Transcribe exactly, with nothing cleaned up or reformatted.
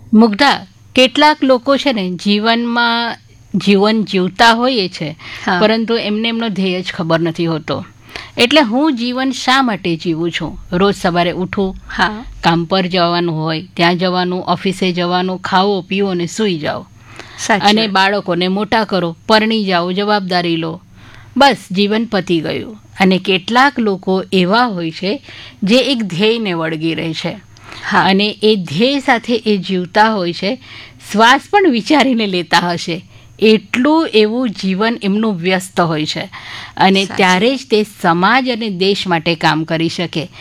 મુગ્ધા, કેટલાક લોકો છે ને જીવનમાં જીવન જીવતા હોઈએ છે, પરંતુ એમને એમનો ધ્યેય જ ખબર નથી હોતો. એટલે હું જીવન શા માટે જીવું છું? રોજ સવારે ઉઠું, કામ પર જવાનું હોય ત્યાં જવાનું, ઓફિસે જવાનું, ખાવો પીવો અને સૂઈ જાઓ, અને બાળકોને મોટા કરો, પરણી જાઓ, જવાબદારી લો, બસ જીવન પતી ગયું. અને કેટલાક લોકો એવા હોય છે જે એક ધ્યેયને વળગી રહે છે, અને એ ધ્યેય સાથે એ જીવતા હોય છે. શ્વાસ પણ વિચારીને લેતા હશે, એટલું એવું જીવન એમનું વ્યસ્ત હોય છે, અને ત્યારે જ તે સમાજ અને દેશ માટે કામ કરી શકે.